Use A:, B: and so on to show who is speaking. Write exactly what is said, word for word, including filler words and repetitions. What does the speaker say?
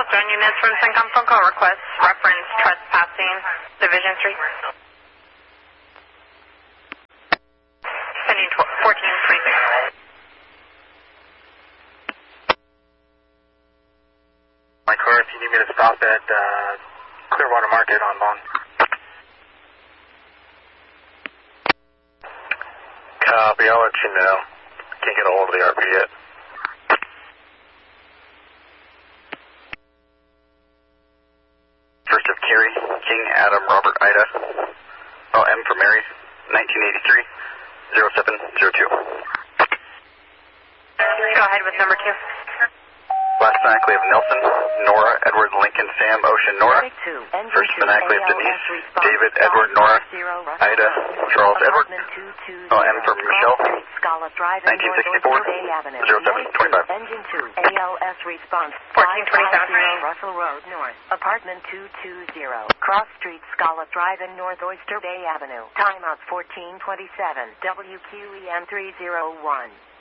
A: Southern units from CENTCOM phone call request. Reference trespassing, Division Street. Sending fourteen twenty-six.
B: My car, if you need me to stop at uh, Clearwater Market on Bond.
C: Copy, I'll let you know. Can't get a hold of the R P yet. First of Kerry, King, Adam, Robert, Ida. Oh, M for Mary, nineteen eighty-three, zero seven zero two.
A: Go ahead with number two.
C: Last Fanaclave, Nelson, Nora, Edward, Lincoln, Sam, Ocean, Nora. First Fanaclave, Denise, David, Edward, Nora, Ida, Charles, Edward. Oh, M for Michelle, nineteen sixty-four, zero seven twenty-five.
D: Engine two, A L S response,
A: fourteen twenty-seven.
D: Russell Road North, apartment two two zero, Cross Street, Scallop Drive in North Oyster Bay Avenue. Timeout fourteen twenty-seven, W Q E M three zero one.